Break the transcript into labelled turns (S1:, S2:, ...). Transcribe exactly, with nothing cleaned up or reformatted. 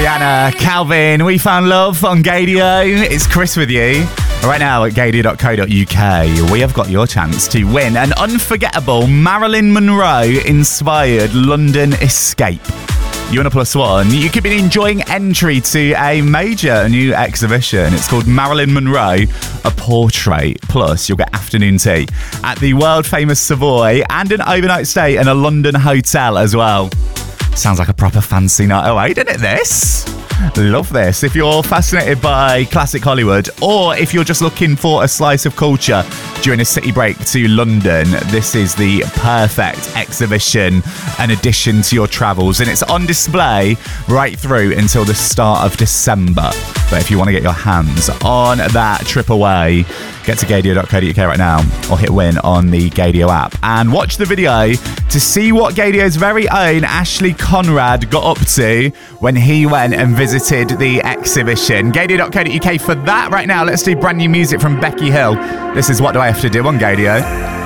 S1: Rihanna, Calvin, We Found Love on Gadio. It's Chris with you. Right now at gadio dot co dot uk, we have got your chance to win an unforgettable Marilyn Monroe-inspired London escape. You want a plus one? You could be enjoying entry to a major new exhibition. It's called Marilyn Monroe, A Portrait. Plus, you'll get afternoon tea at the world-famous Savoy and an overnight stay in a London hotel as well. Sounds like a proper fancy night away, doesn't it, this? Love this. If you're fascinated by classic Hollywood, or if you're just looking for a slice of culture during a city break to London, this is the perfect exhibition and addition to your travels. And it's on display right through until the start of December. But if you want to get your hands on that trip away, get to gadio dot co dot uk right now, or hit win on the Gadio app and watch the video to see what Gadio's very own Ashley Conrad got up to when he went and visited the exhibition. gadio dot co dot uk for that. Right now, let's do brand new music from Becky Hill. This is What Do I Have to Do on Gadio.